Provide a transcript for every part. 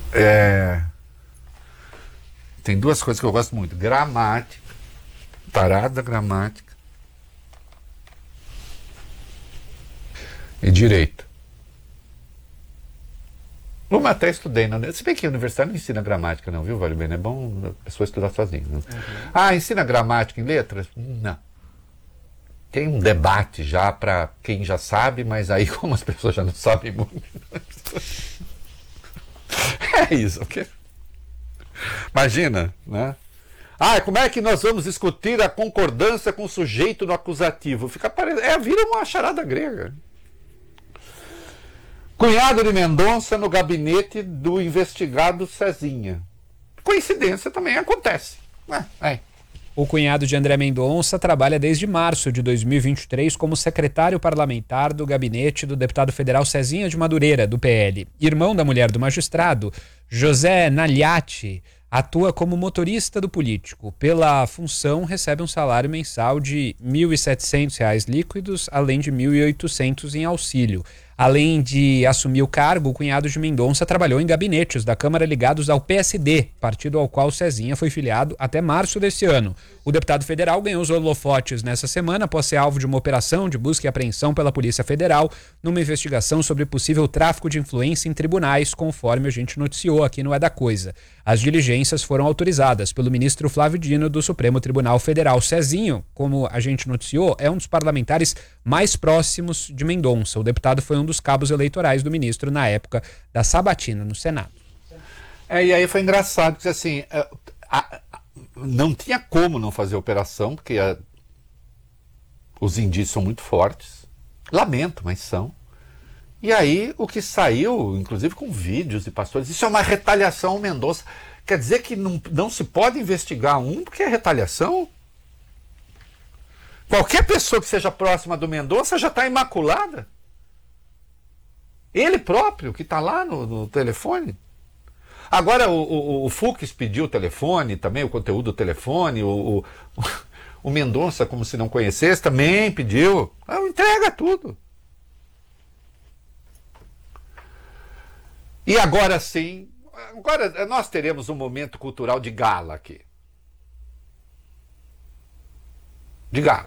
Tem duas coisas que eu gosto muito: gramática, parada gramática e direito. Uma até estudei, se bem que a universidade não ensina gramática não, viu, vale bem, é bom a pessoa estudar sozinha. Ensina gramática em letras? Não. Tem um debate já para quem já sabe, mas aí como as pessoas já não sabem muito. É isso, ok? Imagina, né? Como é que nós vamos discutir a concordância com o sujeito no acusativo? Vira uma charada grega. Cunhado de Mendonça no gabinete do investigado Cezinha. Coincidência também acontece. O cunhado de André Mendonça trabalha desde março de 2023 como secretário parlamentar do gabinete do deputado federal Cezinha de Madureira, do PL. Irmão da mulher do magistrado, José Nagliati atua como motorista do político. Pela função, recebe um salário mensal de R$ 1.700 líquidos, além de R$ 1.800 em auxílio. Além de assumir o cargo, o cunhado de Mendonça trabalhou em gabinetes da Câmara ligados ao PSD, partido ao qual Cezinha foi filiado até março desse ano. O deputado federal ganhou os holofotes nessa semana após ser alvo de uma operação de busca e apreensão pela Polícia Federal numa investigação sobre possível tráfico de influência em tribunais, conforme a gente noticiou aqui no É da Coisa. As diligências foram autorizadas pelo ministro Flávio Dino do Supremo Tribunal Federal. Cezinho, como a gente noticiou, é um dos parlamentares mais próximos de Mendonça. O deputado foi um dos cabos eleitorais do ministro na época da sabatina no Senado. E aí foi engraçado, porque assim, não tinha como não fazer operação, porque os indícios são muito fortes. Lamento, mas são. E aí o que saiu, inclusive com vídeos de pastores, isso é uma retaliação ao Mendonça. Quer dizer que não se pode investigar porque é retaliação? Qualquer pessoa que seja próxima do Mendonça já está imaculada. Ele próprio, que está lá no telefone. Agora o Fux pediu o telefone também, o conteúdo do telefone, o Mendonça, como se não conhecesse, também pediu. Entrega tudo. E agora sim, agora nós teremos um momento cultural de gala aqui. De gala.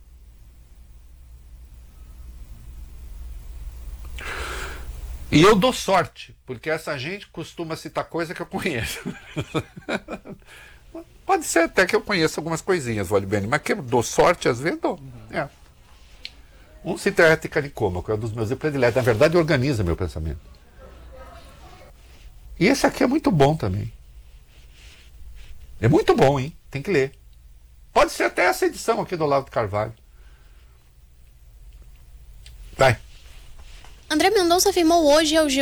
E eu dou sorte, porque essa gente costuma citar coisa que eu conheço. Pode ser até que eu conheça algumas coisinhas, vale bem, mas que eu dou sorte, às vezes dou. Um cita a Ética Nicômaco, é um dos meus prediletos. Na verdade, organiza meu pensamento. E esse aqui é muito bom também. É muito bom, hein? Tem que ler. Pode ser até essa edição aqui do Olavo de Carvalho. Vai. André Mendonça afirmou hoje ao